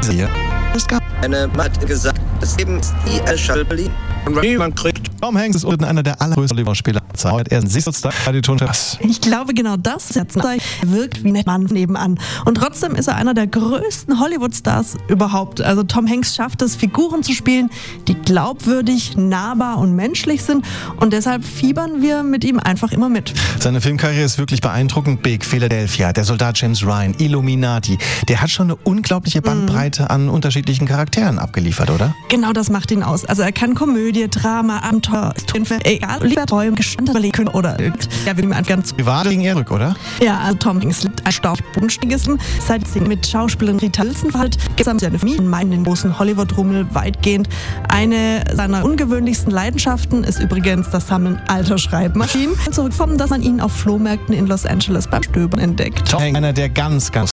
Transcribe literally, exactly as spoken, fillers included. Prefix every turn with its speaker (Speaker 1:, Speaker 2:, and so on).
Speaker 1: Sehe. Es gab
Speaker 2: eine Matt gesagt, das Leben ist die Erschalberlin. Und jemand kriegt.
Speaker 1: Tom Hanks ist unten einer der allergrößten Hollywood-Spieler der Zeit. Er ist ein was.
Speaker 3: Ich glaube, genau das setzt er wirkt wie ein Mann nebenan. Und trotzdem ist er einer der größten Hollywood-Stars überhaupt. Also Tom Hanks schafft es, Figuren zu spielen, die glaubwürdig, nahbar und menschlich sind. Und deshalb fiebern wir mit ihm einfach immer mit.
Speaker 1: Seine Filmkarriere ist wirklich beeindruckend. Big, Philadelphia, der Soldat James Ryan, Illuminati. Der hat schon eine unglaubliche Bandbreite mm. an unterschiedlichen Charakteren abgeliefert, oder?
Speaker 3: Genau das macht ihn aus. Also er kann Komödie, Drama, Abenteuer, egal, lieber Träume, Geschichte überlegen oder irgend. Ja, wir nehmen ganz
Speaker 1: privat gegen er rück, oder?
Speaker 3: Ja, also Tom Hanks liebt ein stark bodenständiges Leben. Seit sie mit Schauspielerin Rita Wilson verhält, gesamt seine Familie meinen den großen Hollywood-Rummel weitgehend. Eine seiner ungewöhnlichsten Leidenschaften ist übrigens das Sammeln alter Schreibmaschinen. Zurückkommen, dass man ihn auf Flohmärkten in Los Angeles beim Stöbern entdeckt.
Speaker 1: Tom Hanks, einer der ganz, ganz